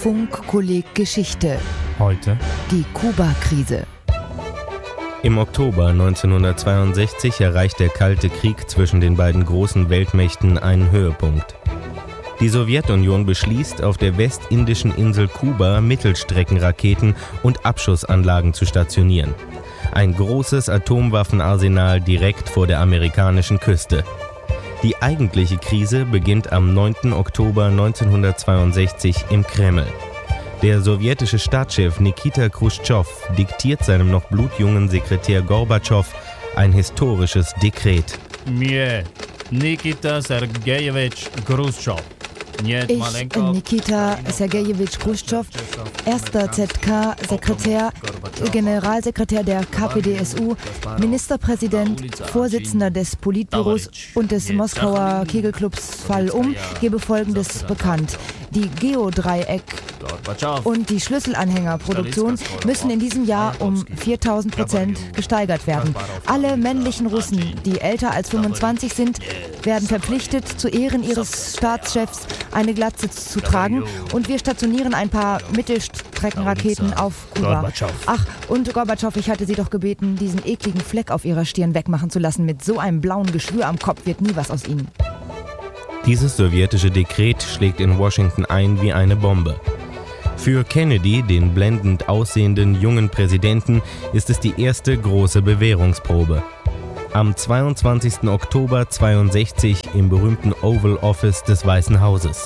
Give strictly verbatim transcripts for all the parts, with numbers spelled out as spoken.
Funkkolleg Geschichte. Heute Die Kuba-Krise. Im Oktober neunzehnhundertzweiundsechzig erreicht der Kalte Krieg zwischen den beiden großen Weltmächten einen Höhepunkt. Die Sowjetunion beschließt, auf der westindischen Insel Kuba Mittelstreckenraketen und Abschussanlagen zu stationieren. Ein großes Atomwaffenarsenal direkt vor der amerikanischen Küste. Die eigentliche Krise beginnt am neunten Oktober neunzehnhundertzweiundsechzig im Kreml. Der sowjetische Staatschef Nikita Chruschtschow diktiert seinem noch blutjungen Sekretär Gorbatschow ein historisches Dekret. Mir, Nikita Sergejewitsch Chruschtschow. Ich, Nikita Sergejewitsch Chruschtschow, erster Z K-Sekretär, Generalsekretär der K P D S U, Ministerpräsident, Vorsitzender des Politbüros und des Moskauer Kegelclubs Fall-Um, gebe Folgendes bekannt. Die Geodreieck und die Schlüsselanhängerproduktion müssen in diesem Jahr um viertausend Prozent gesteigert werden. Alle männlichen Russen, die älter als fünfundzwanzig sind, werden verpflichtet, zu Ehren ihres Staatschefs eine Glatze zu tragen, und wir stationieren ein paar Mittelstreckenraketen auf Kuba. Ach, und Gorbatschow, ich hatte Sie doch gebeten, diesen ekligen Fleck auf Ihrer Stirn wegmachen zu lassen. Mit so einem blauen Geschwür am Kopf wird nie was aus Ihnen. Dieses sowjetische Dekret schlägt in Washington ein wie eine Bombe. Für Kennedy, den blendend aussehenden jungen Präsidenten, ist es die erste große Bewährungsprobe. Am zweiundzwanzigsten Oktober zweiundsechzig im berühmten Oval Office des Weißen Hauses.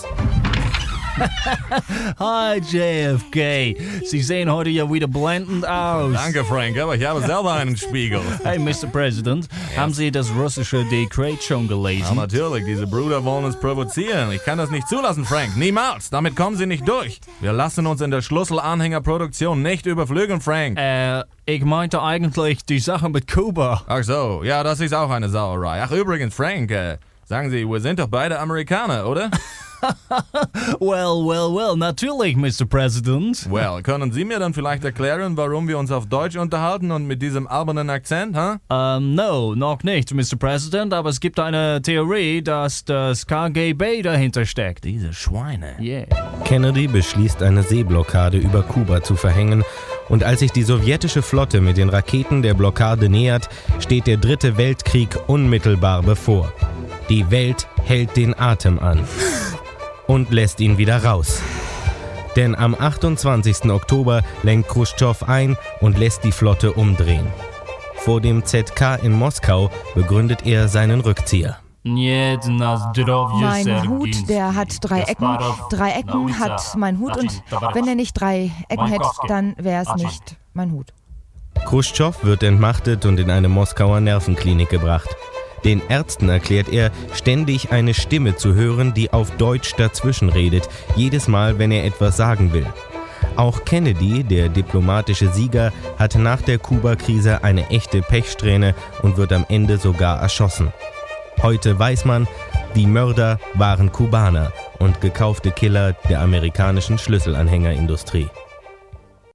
Hi J F K, Sie sehen heute ja wieder blendend aus. Danke Frank, aber ich habe selber einen Spiegel. Hey Mister President, yes. Haben Sie das russische Dekret schon gelesen? Ja, natürlich, diese Brüder wollen uns provozieren. Ich kann das nicht zulassen, Frank, niemals. Damit kommen Sie nicht durch. Wir lassen uns in der Schlüsselanhängerproduktion nicht überflügeln, Frank. Äh, ich meinte eigentlich die Sache mit Kuba. Ach so, ja, das ist auch eine Sauerei. Ach übrigens, Frank, äh, sagen Sie, wir sind doch beide Amerikaner, oder? well, well, well, natürlich, Mister President. Well, können Sie mir dann vielleicht erklären, warum wir uns auf Deutsch unterhalten und mit diesem albernen Akzent, huh? Ähm, no, noch nicht, Mister President, aber es gibt eine Theorie, dass das K G B dahinter steckt. Diese Schweine. Yeah. Kennedy beschließt, eine Seeblockade über Kuba zu verhängen, und als sich die sowjetische Flotte mit den Raketen der Blockade nähert, steht der dritte Weltkrieg unmittelbar bevor. Die Welt hält den Atem an. Und lässt ihn wieder raus. Denn am achtundzwanzigsten Oktober lenkt Chruschtschow ein und lässt die Flotte umdrehen. Vor dem Z K in Moskau begründet er seinen Rückzieher. Mein Hut, der hat drei Ecken. Drei Ecken hat mein Hut, und wenn er nicht drei Ecken hätte, dann wäre es nicht mein Hut. Chruschtschow wird entmachtet und in eine Moskauer Nervenklinik gebracht. Den Ärzten erklärt er, ständig eine Stimme zu hören, die auf Deutsch dazwischenredet, jedes Mal, wenn er etwas sagen will. Auch Kennedy, der diplomatische Sieger, hat nach der Kuba-Krise eine echte Pechsträhne und wird am Ende sogar erschossen. Heute weiß man, die Mörder waren Kubaner und gekaufte Killer der amerikanischen Schlüsselanhängerindustrie.